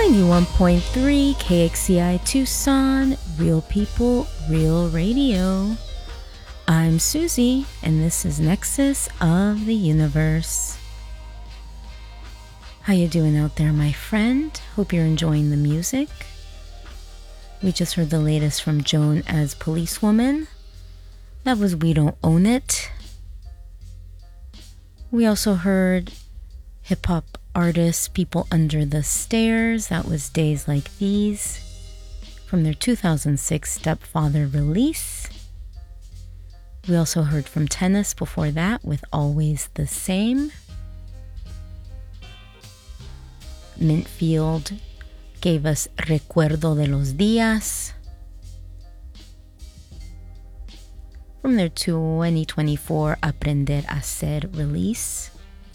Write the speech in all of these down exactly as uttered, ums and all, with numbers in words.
ninety-one point three K X C I Tucson, Real People, Real Radio. I'm Susie, and this is Nexus of the Universe. How you doing out there, my friend? Hope you're enjoying the music. We just heard the latest from Joan as Policewoman. That was We Don't Own It. We also heard hip-hop artist People Under the Stairs. That was Days Like These from their two thousand six Stepfather release. We also heard from Tennis before that with Always the Same. Mintfield gave us Recuerdo de los Días from their twenty twenty-four Aprender a Ser release.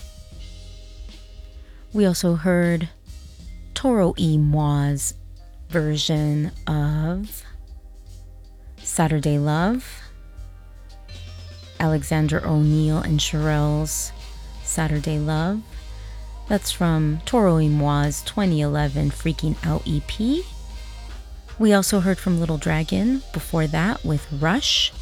We also heard Toro y Moi's version of Saturday Love, Alexander O'Neill and Sherelle's Saturday Love. That's from Toro y Moi's twenty eleven Freaking Out E P. We also heard from Little Dragon before that with Rush.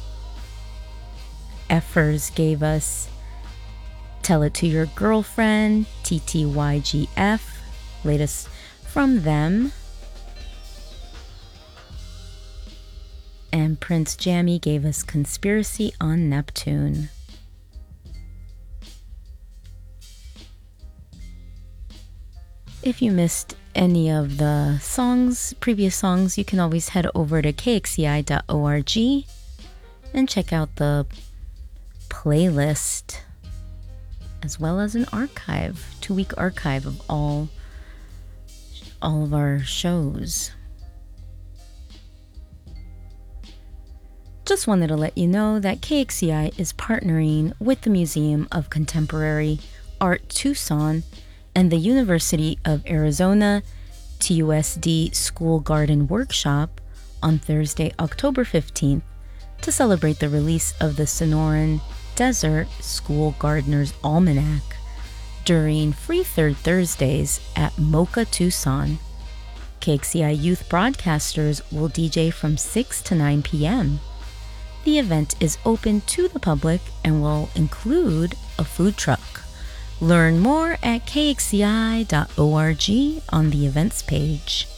Effers gave us Tell It to Your Girlfriend, T T Y G F, latest from them. And Prince Jammy gave us Conspiracy on Neptune. If you missed any of the songs, previous songs, you can always head over to K X C I dot org and check out the playlist, as well as an archive, two-week archive of all, all of our shows. Just wanted to let you know that K X C I is partnering with the Museum of Contemporary Art Tucson and the University of Arizona T U S D School Garden Workshop on Thursday, October fifteenth, to celebrate the release of the Sonoran Desert School Gardener's Almanac during Free Third Thursdays at Mocha Tucson. K X C I youth broadcasters will D J from six to nine p.m. The event is open to the public and will include a food truck. Learn more at K X C I dot org on the events page.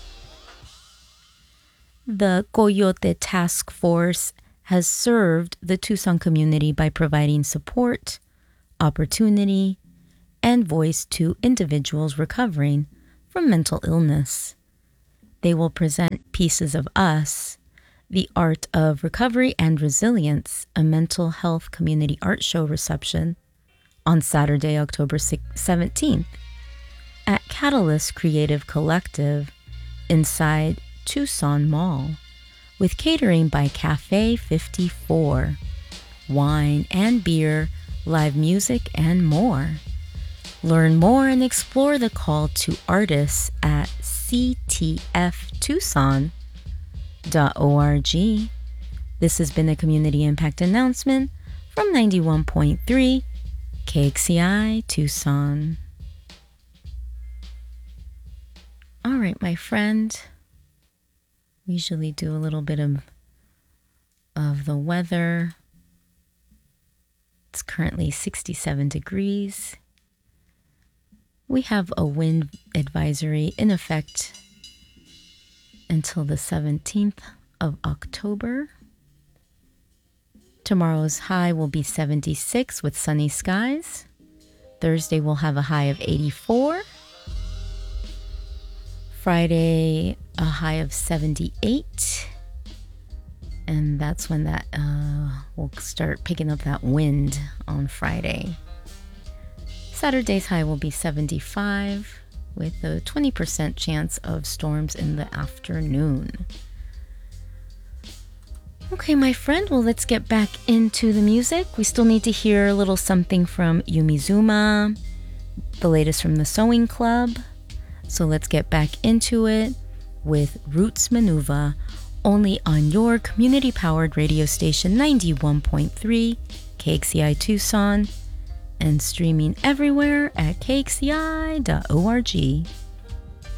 The Coyote Task Force has served the Tucson community by providing support, opportunity, and voice to individuals recovering from mental illness. They will present Pieces of Us, The Art of Recovery and Resilience, a mental health community art show reception on Saturday, October seventeenth at Catalyst Creative Collective inside Tucson Mall, with catering by Cafe fifty-four, wine and beer, live music, and more. Learn more and explore the call to artists at c t f tucson dot org. This has been a community impact announcement from ninety-one point three K X C I Tucson. All right, my friend. We usually do a little bit of, of the weather. It's currently sixty-seven degrees. We have a wind advisory in effect until the seventeenth of October. Tomorrow's high will be seventy-six with sunny skies. Thursday will have a high of eighty-four. Friday, a high of seventy-eight. And that's when that uh, we'll start picking up that wind on Friday. Saturday's high will be seventy-five with a twenty percent chance of storms in the afternoon. Okay, my friend, well, let's get back into the music. We still need to hear a little something from Yumizuma, the latest from the Sewing Club. So let's get back into it with Roots Manuva, only on your community-powered radio station ninety-one point three K X C I Tucson, and streaming everywhere at K X C I dot org.